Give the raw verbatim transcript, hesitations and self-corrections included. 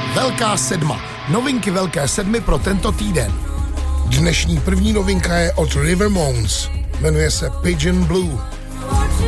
Velká sedma. Novinky Velké sedmy pro tento týden. Dnešní první novinka je od River Mounds. Jmenuje se Pigeon Blue.